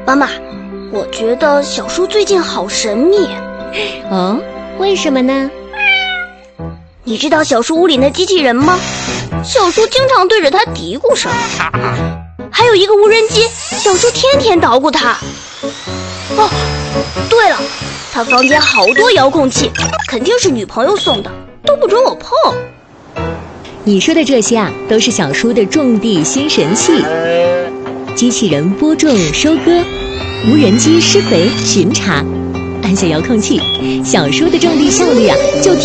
妈妈，我觉得小叔最近好神秘。 哦，为什么呢？ 你知道小叔屋里那机器人吗？小叔经常对着它嘀咕什么。还有一个无人机，小叔天天捣鼓它。哦，对了，他房间好多遥控器，肯定是女朋友送的，都不准我碰。 你说的这些啊，都是小叔的种地新神器：机器人播种收割，无人机施肥巡查。按下遥控器，小叔的种地效率啊就